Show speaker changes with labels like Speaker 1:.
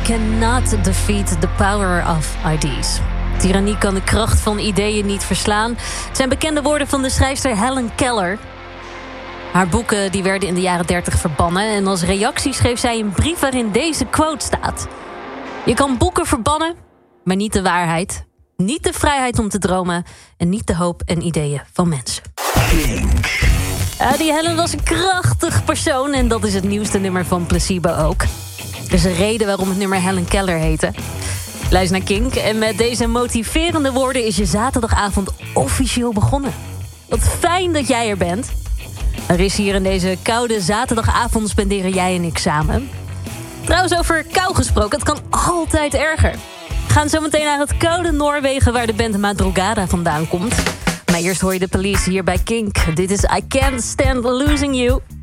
Speaker 1: cannot defeat the power of ideas. Tirannie kan de kracht van ideeën niet verslaan. Het zijn bekende woorden van de schrijfster Helen Keller. Haar boeken die werden in de jaren 30 verbannen. En als reactie schreef zij een brief waarin deze quote staat: je kan boeken verbannen, maar niet de waarheid. Niet de vrijheid om te dromen. En niet de hoop en ideeën van mensen. Die Helen was een krachtig persoon. En dat is het nieuwste nummer van Placebo ook. Er is een reden waarom het nummer Helen Keller heette. Luister naar Kink. En met deze motiverende woorden is je zaterdagavond officieel begonnen. Wat fijn dat jij er bent. Er is hier in deze koude zaterdagavond spenderen jij en ik samen. Trouwens, over kou gesproken, het kan altijd erger. We gaan zo meteen naar het koude Noorwegen waar de band Madrugada vandaan komt. Maar eerst hoor je de Police hier bij Kink. Dit is I Can't Stand Losing You.